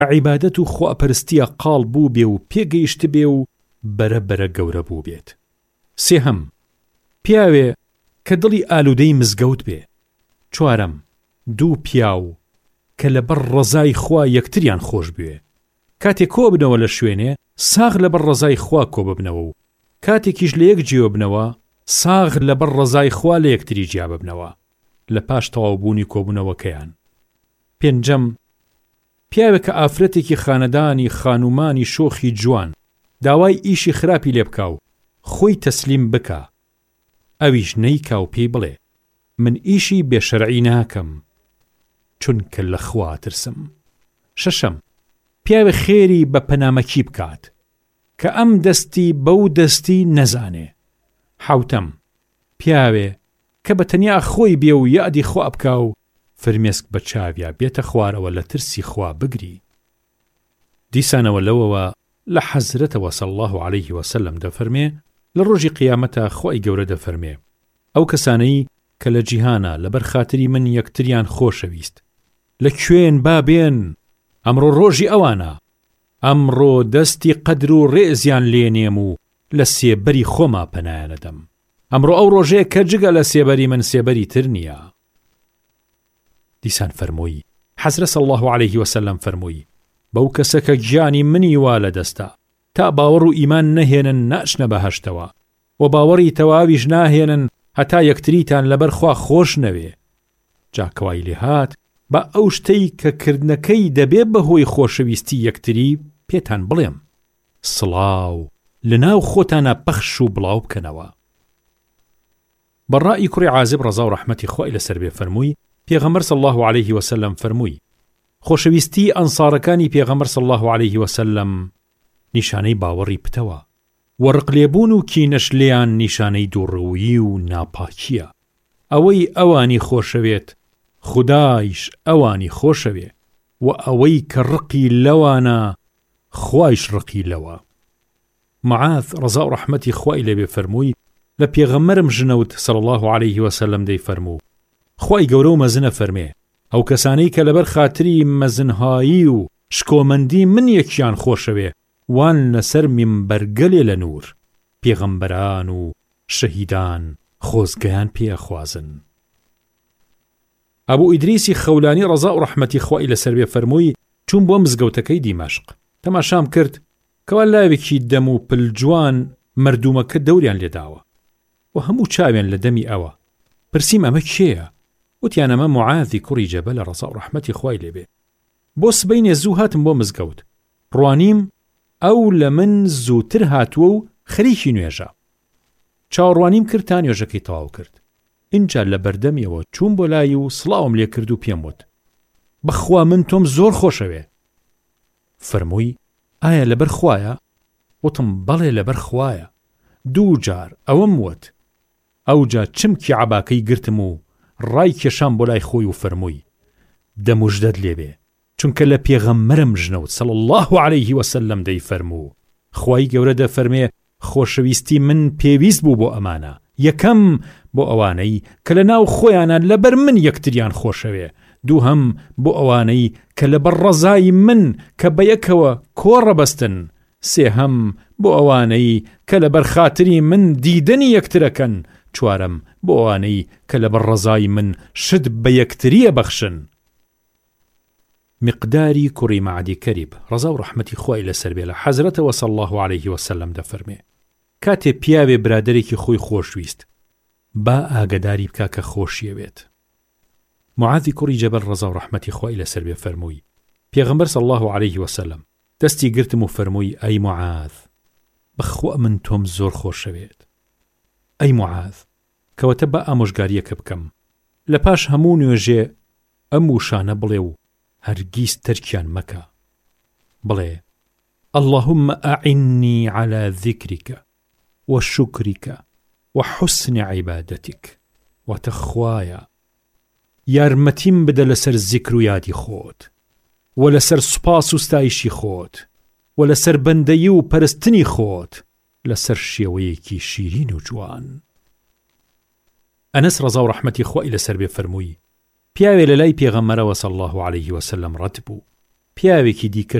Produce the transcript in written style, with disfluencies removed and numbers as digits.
عیبادەت و خواپەرستیە قاڵ بوو بێ و پێگەیشت بێ و بەرە گەورە بوو بێت. سێهەم، پیاوێ کە دڵی ئالوودەی مزگەوت بێ. چوارەم، دوو پیاو کە لەبەر ڕەزای خوا یەکتریان خۆش بوێ. کاتێک کۆ بنەوە لە شوێنێ ساغ لەبەر ڕەزای خوا کۆ ببنەوە و کاتێکیش لە یەک جێوە بنەوە ساغ لەبەر ڕەزای خوا لە یەکتری جیا ببنەوە لە پاش تەواوبوونی کۆبوونەوەکەیان. پێنجەم، پیاوێک کە ئافرەتێکی خانەدانی خانومانی شۆخی جوان داوای ئیشی خراپی لێ بکاو خۆی تەسلیم بکە، ئەویش نەیکا و پێی بڵێ من ئیشی بێشەرعی ناکەم چونکە لە خوا ترسم. شەشەم، پیاوێ خێری بە پەنامەکی بکات کە ئەم دەستی بەو دەستی نەزانێ. حەوتەم، پیاوێ کە بە تەنیا خۆی بێ و یادی خوا بکا و فرمێسک بە چاویا بێتە خوارەوە لە ترسی خوا بگری. دیسانەوە لەوەوە لە حەزرەتەوە صلی الله عليه وسلم دەفەرمێ لە ڕۆژی قیامەتە خوای گەورە دەفەرمێ ئەو کەسانەی کە لە جیهانە لەبەر خاتری من یەکتریان خۆشەویست لەکوێن بابێن ئەمڕۆ ڕۆژی ئەوانە، ئەمڕۆ دەستی قەدر و ڕێزیان لێنێم و لە سێبەری خۆما پەنایانەدەم. ئەمڕۆ ئەو ڕۆژەیە کە جگە لە سێبەری من سێبەری تر نییە. دیسان فەرمووی حەزرەت صلی الله عليه وسلم فەرمووی بەو کەسە کە گیانی منی وا لە دەستە تا باوەڕ و ئیمان نەهێنن ناچنە بەهەشتەوە و باوەڕی تەواویش ناهێنن هەتا یەکتریتان لەبەر خوا خۆش نەوێ. جاکەوای لێهات بە ئەو شتەی کە کردنەکەی دەبێ بەهۆی خۆشەویستی یەکتری پێتان بڵێم سڵاو لەناو خۆتانە پەخش و بڵاو بکەنەوە. بەڕائی کوڕی عازب ڕەزا و ڕەحمەتی خوای لەسەر بێ فەرمووی پێغەمبەر صلی الله عليه وسلم فەرمووی خۆشەویستی ئەنسارەکانی پێغەمبەر صلی الله عليه وسلم نیشانەی باوەڕی پتەوە، وەڕق لێبوون و کینەش لێیان نیشانەی دووڕوویی و ناپاکیە. ئەوەی ئەوانی خۆشەوێت خودایش ئەوانی خۆشەوێ و ئەوەی کە ڕقی لەوانە خوایش ڕقی لەوە. معاذ ڕەزا و ڕەحمەتی خوای لێبێ فەرمووی لە پێغەمبەرم ژنەوت صلی الله عليه وسلم دەی فەرموو خوای گەورە و مەزنە فەرمێ ئەو کەسانەی کە لەبەر خاتری مەزنهایی و شکۆمەندی من یەکیان خۆشەوێ وان لەسەر مینبەرگەلێ لە نور پێغەمبەران و شەهیدان خۆزگەیان پێخوازن. ئەبوو ئیدریسی خەولانی ڕەزا و ڕەحمەتی خوای لەسەر بێ فەرمووی چوون بۆ مزگەوتەکەی دیمەشق تەماشام کرد کەوا لاوێکی دەم و پلجوان مردومەکە دەوریان لێداوە و هەموو چاوێن لە دەمی ئەوە. پرسیم ئەمە کێیە؟ وتیان ئەمە معاذی کوڕی جەبەلە ڕەزا و ڕەحمەتی خوای لێبێ. بۆ سبەینێ زوو هاتم بۆ مزگەوت ڕوانیم ئەو لە من زووتر هاتووە و خەریکی نوێژە. چاوەڕوانیم کرد تا نوێژەکەی تەواو کرد. اینجا لە بەردەمیەوە چوون بۆ لای و سڵاوم لێ کرد و پێم وت بەخوا من تۆم زۆر خۆشەوێ. فەرمووی ئایا لەبەر خوایە؟ وتم بەڵێ لەبەر خوایە. دوو جار ئەوەم وت. ئەوجا چمکی عەباکەی گرتم و ڕای کێشام بۆ لای خۆی و فەرمووی دەموژدەت لێبێ چونکە لە پێغەمبەرم ژنەوت صلی الله عليه وسلم دەی فەرموو خوای گەورە دەفەرمێ خۆشەویستی من پێویست بوو بۆ ئەمانە. یەکەم بۆ ئەوانەی کە لە ناو خۆیانە لەبەر من یەکتریان خۆشەوێ، دووهەم بۆ ئەوانەی کە لەبەر ڕەزای من کە بە یەکەوە کۆڕەبەستن، سێهەم بۆ ئەوانەی کە لەبەر خاتری من دیدەنی یەکترەکەن، چوارەم بۆ ئەوانەی کە لەبەر ڕەزای من شت بە یەکتریە بەخشن. مقداری کوڕی معدی کەریب ڕەزا و ڕەحمەتی خوای لەسەر بێ لە حەزرەتەوە صلی الله عليه وسلم دەفەرمێ کاتێ پیاوێ برادێکی خۆی خۆشویست با ئاگداری بکا کە خۆشیەوێت. معاذی کوڕی جەبەل ڕەزا و ڕەحمەتی خوای لەسەر بێ فەرمووی پێغەمبەر صلی الله عليه وسلم دەستی گرتم و فەرمووی ئەی معاذ بەخوا من تۆم زۆر خۆشەوێت. ئەی معاذ کەواتە بە ئامۆژگاریەکە بکەم لە پاش هەموو نوێژێ ئەم وشانە بڵێ و هەرگیز تەرکیان مەکە. بڵێ اللهم أعني على ذكرك وشكرك وحسن عبادتك وتخوايا یارمەتیم بدە لەسەر زیکر و یادی خۆت و لەسەر سوپاس و ستایشی خۆت و لەسەر بەندەیی و پەرستنی خۆت لەسەر شێوەیەکی شیرین و جوان. ئەنەس ڕەزا و ڕەحمەتی خوای لەسەر بێ فەرمووی پیاوێ لە لای پێغەمبەرەوە صلی الله عليه وسلم ڕەت بوو پیاوێکی دیکە